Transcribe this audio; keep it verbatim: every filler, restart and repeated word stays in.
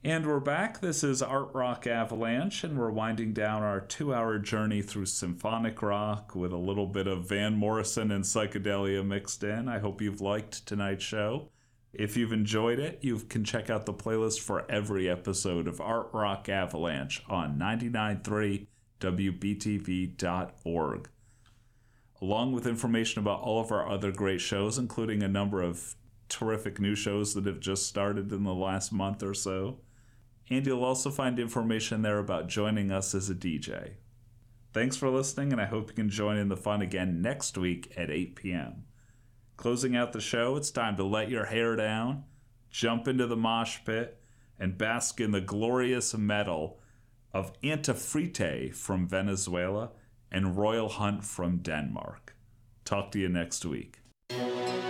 And we're back. This is Art Rock Avalanche, and we're winding down our two-hour journey through symphonic rock with a little bit of Van Morrison and psychedelia mixed in. I hope you've liked tonight's show. If you've enjoyed it, you can check out the playlist for every episode of Art Rock Avalanche on ninety-nine point three W B T V dot org. Along with information about all of our other great shows, including a number of terrific new shows that have just started in the last month or so. And you'll also find information there about joining us as a D J. Thanks for listening, and I hope you can join in the fun again next week at eight p.m. Closing out the show, it's time to let your hair down, jump into the mosh pit, and bask in the glorious metal of Antafrite from Venezuela and Royal Hunt from Denmark. Talk to you next week.